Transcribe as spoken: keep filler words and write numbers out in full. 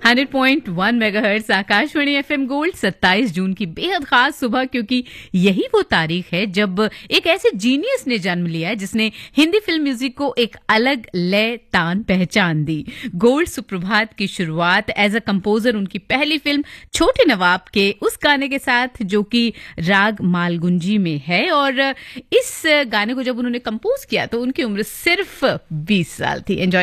Hundred point one megahertz Akashvani FM gold. सत्ताईस जून की बेहद खास सुबह, क्योंकि यही वो तारीख है जब एक ऐसे जीनियस ने जन्म लिया है जिसने हिंदी फिल्म म्यूजिक को एक अलग लय तान पहचान दी। गोल्ड सुप्रभात की शुरुआत एज अ कंपोजर उनकी पहली फिल्म छोटे नवाब के उस गाने के साथ जो कि राग मालगुंजी में है, और इस गाने को जब उन्होंने कंपोज किया तो उनकी उम्र सिर्फ बीस साल थी। एंजॉय